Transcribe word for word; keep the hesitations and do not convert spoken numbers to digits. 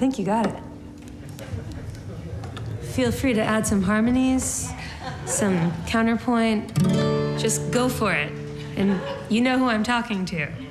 think you got it. Feel free to add some harmonies, some counterpoint. Just go for it. And you know who I'm talking to.